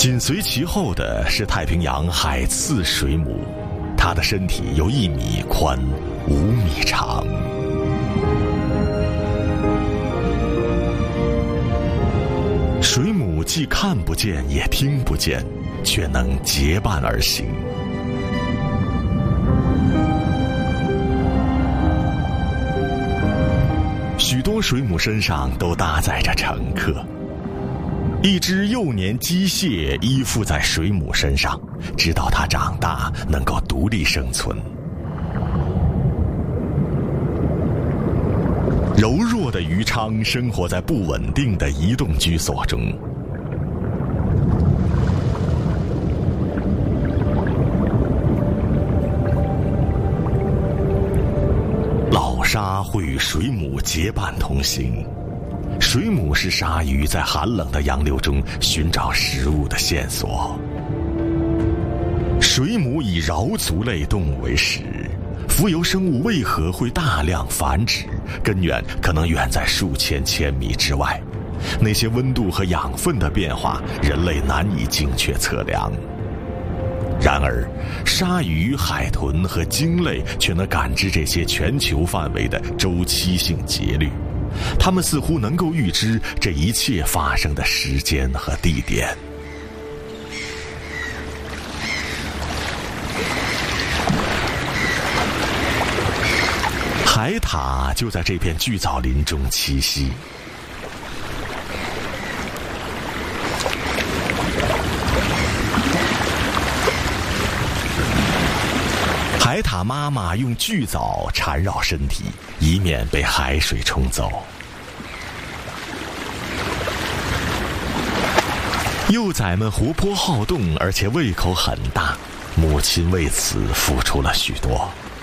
紧随其后的是太平洋海刺水母，它的身体有1米宽，5米长。水母既看不见也听不见，却能结伴而行。许多水母身上都搭载着乘客。一只幼年机械依附在水母身上，直到它长大能够独立生存。柔弱的鱼鲳生活在不稳定的移动居所中。老鲨会与水母结伴同行。水母是鲨鱼在寒冷的洋流中寻找食物的线索。水母以桡足类动物为食，浮游生物为何会大量繁殖？根源可能远在数千千米之外。那些温度和养分的变化，人类难以精确测量。然而，鲨鱼、海豚和鲸类却能感知这些全球范围的周期性节律。他们似乎能够预知这一切发生的时间和地点。海獭就在这片巨藻林中栖息。海獭妈妈用巨藻缠绕身体，以免被海水冲走。幼崽们活泼好动，而且胃口很大，母亲为此付出了许多。